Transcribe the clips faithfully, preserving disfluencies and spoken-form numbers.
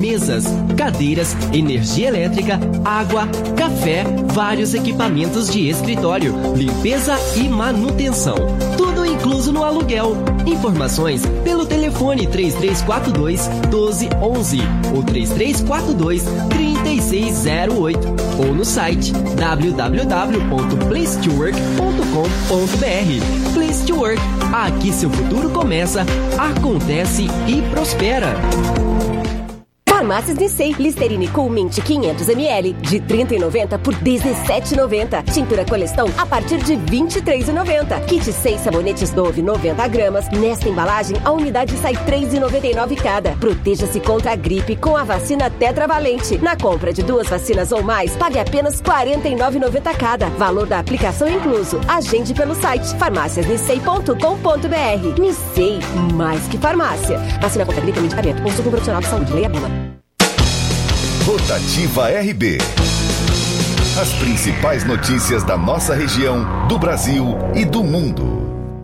mesas, cadeiras, energia elétrica, água, café, vários equipamentos de escritório, limpeza e manutenção. Tudo incluso no aluguel. Informações pelo telefone três três quatro dois, um dois um um ou três três quatro dois, três seis zero oito ou no site w w w ponto place to work ponto com ponto b r. Place to Work. Aqui seu futuro começa, acontece e prospera. Farmácias Nissei, Listerine Cool Mint quinhentos mililitros de trinta e noventa por dezessete e noventa. Tintura Colestão a partir de vinte e três e noventa. Kit seis sabonetes Dove noventa gramas. Nesta embalagem, a unidade sai três e noventa e nove cada. Proteja-se contra a gripe com a vacina Tetravalente. Na compra de duas vacinas ou mais, pague apenas quarenta e nove e noventa cada. Valor da aplicação incluso. Agende pelo site farmácias nissei ponto com ponto b r. Nissei, mais que farmácia. Vacina contra a gripe é medicamento. Consulte um profissional de saúde. Leia a bula. Rotativa R B. As principais notícias da nossa região, do Brasil e do mundo.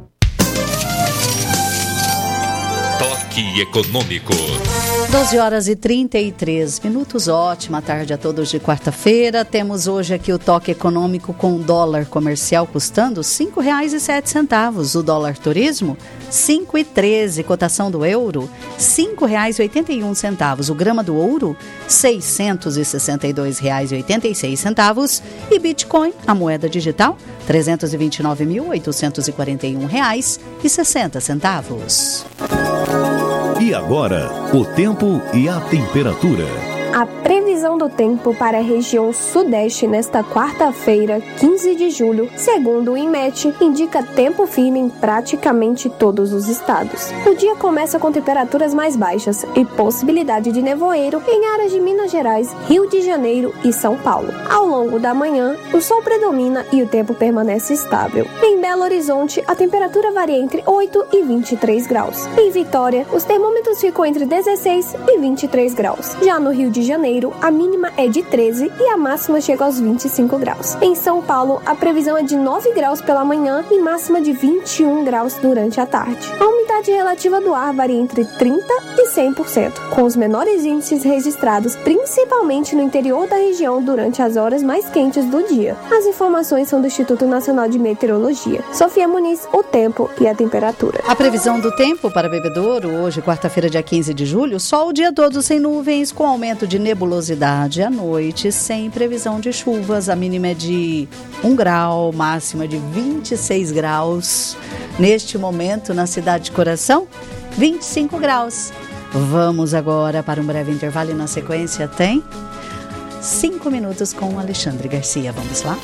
Toque econômico. doze horas e trinta e três minutos. Ótima tarde a todos de quarta-feira. Temos hoje aqui o toque econômico com o dólar comercial custando cinco reais e sete centavos. O dólar turismo, cinco reais e treze centavos. Cotação do euro, cinco reais e oitenta e um centavos. O grama do ouro, seiscentos e sessenta e dois reais e oitenta e seis centavos. E Bitcoin, a moeda digital, trezentos e vinte e nove mil, oitocentos e quarenta e um reais e sessenta centavos. E agora, o tempo e a temperatura. A previsão do tempo para a região sudeste nesta quarta-feira, quinze de julho, segundo o INMET, indica tempo firme em praticamente todos os estados. O dia começa com temperaturas mais baixas e possibilidade de nevoeiro em áreas de Minas Gerais, Rio de Janeiro e São Paulo. Ao longo da manhã, o sol predomina e o tempo permanece estável. Em Belo Horizonte, a temperatura varia entre oito e vinte e três graus. Em Vitória, os termômetros ficam entre dezesseis e vinte e três graus. Já no Rio de Janeiro, a mínima é de treze e a máxima chega aos vinte e cinco graus. Em São Paulo, a previsão é de nove graus pela manhã e máxima de vinte e um graus durante a tarde. A umidade relativa do ar varia entre trinta por cento e cem por cento, com os menores índices registrados principalmente no interior da região durante as horas mais quentes do dia. As informações são do Instituto Nacional de Meteorologia. Sofia Muniz, o tempo e a temperatura. A previsão do tempo para Bebedouro, hoje, quarta-feira, dia quinze de julho, sol o dia todo sem nuvens, com aumento de nebulosidade à noite, sem previsão de chuvas. A mínima é de um grau, máxima de vinte e seis graus. Neste momento, na cidade de Coração, vinte e cinco graus. Vamos agora para um breve intervalo e na sequência tem cinco minutos com o Alexandre Garcia. Vamos lá?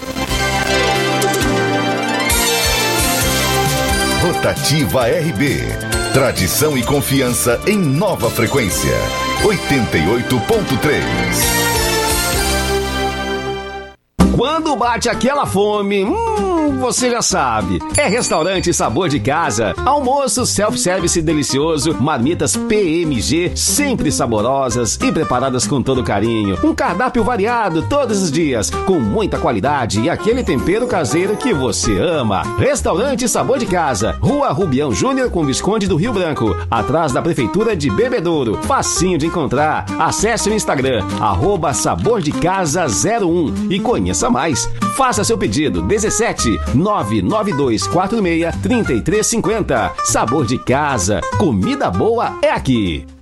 Rotativa R B. Tradição e confiança em nova frequência. oitenta e oito ponto três. Quando bate aquela fome, hum, você já sabe. É Restaurante Sabor de Casa. Almoço self-service delicioso, marmitas P M G, sempre saborosas e preparadas com todo carinho. Um cardápio variado todos os dias, com muita qualidade e aquele tempero caseiro que você ama. Restaurante Sabor de Casa, Rua Rubião Júnior com Visconde do Rio Branco, atrás da Prefeitura de Bebedouro. Facinho de encontrar. Acesse o Instagram, arroba Sabor de Casa zero um e conheça mais. Faça seu pedido dezessete nove nove dois quatro seis três três cinco zero. Sabor de Casa. Comida boa é aqui.